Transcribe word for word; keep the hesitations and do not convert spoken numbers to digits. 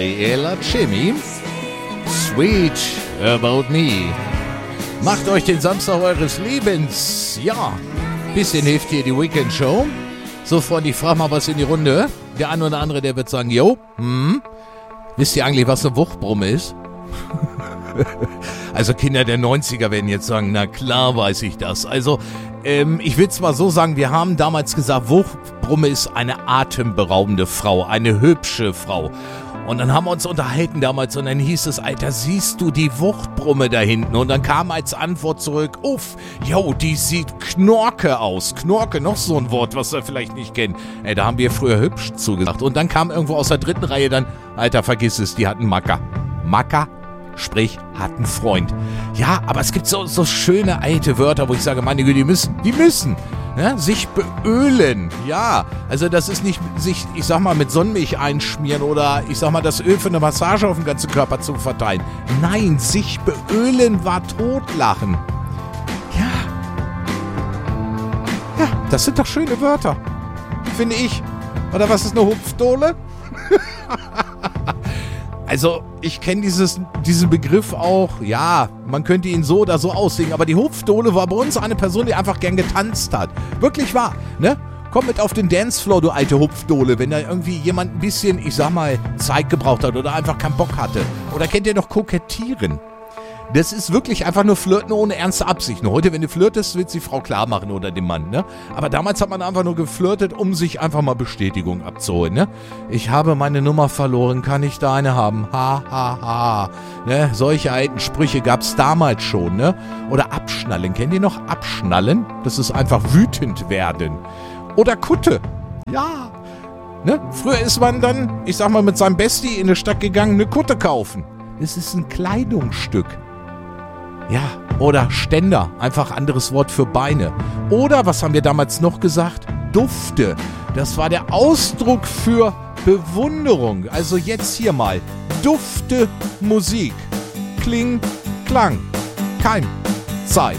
Gabriela Chemie. Sweet About Me. Macht euch den Samstag eures Lebens. Ja, bisschen hilft hier die Weekend Show. So, Freunde, ich frage mal was in die Runde. Der eine oder andere, der wird sagen, yo, hm, wisst ihr eigentlich, was eine Wuchtbrumme ist? Also Kinder der neunziger werden jetzt sagen, na klar weiß ich das. Also ähm, ich will zwar so sagen, wir haben damals gesagt, Wuchtbrumme ist eine atemberaubende Frau, eine hübsche Frau. Und dann haben wir uns unterhalten damals und dann hieß es, Alter, siehst du die Wuchtbrumme da hinten? Und dann kam als Antwort zurück, uff, jo, die sieht Knorke aus. Knorke, noch so ein Wort, was wir vielleicht nicht kennen. Ey, da haben wir früher hübsch zugesagt. Und dann kam irgendwo aus der dritten Reihe dann, Alter, vergiss es, die hatten Macker. Macker, sprich, hat einen Freund. Ja, aber es gibt so, so schöne alte Wörter, wo ich sage, meine Güte, die müssen, die müssen. Ja, sich beölen, ja, also das ist nicht sich, ich sag mal, mit Sonnenmilch einschmieren oder ich sag mal, das Öl für eine Massage auf den ganzen Körper zu verteilen. Nein, sich beölen war totlachen. Ja, ja, das sind doch schöne Wörter, finde ich. Oder was ist eine Hupfdohle? Also, ich kenne dieses diesen Begriff auch, ja, man könnte ihn so oder so auslegen, aber die Hupfdohle war bei uns eine Person, die einfach gern getanzt hat. Wirklich wahr, ne? Komm mit auf den Dancefloor, du alte Hupfdohle, wenn da irgendwie jemand ein bisschen, ich sag mal, Zeit gebraucht hat oder einfach keinen Bock hatte. Oder kennt ihr noch Kokettieren? Das ist wirklich einfach nur Flirten ohne ernste Absichten. Heute, wenn du flirtest, willst du die Frau klar machen oder den Mann, ne? Aber damals hat man einfach nur geflirtet, um sich einfach mal Bestätigung abzuholen, ne? Ich habe meine Nummer verloren, kann ich da eine haben? Ha, ha, ha. Ne? Solche alten Sprüche gab's damals schon, ne? Oder Abschnallen. Kennt ihr noch Abschnallen? Das ist einfach wütend werden. Oder Kutte. Ja. Ne? Früher ist man dann, ich sag mal, mit seinem Bestie in die Stadt gegangen, eine Kutte kaufen. Das ist ein Kleidungsstück. Ja, oder Ständer, einfach anderes Wort für Beine. Oder, was haben wir damals noch gesagt? Dufte. Das war der Ausdruck für Bewunderung. Also jetzt hier mal. Dufte Musik. Kling, Klang. Keim. Zeit.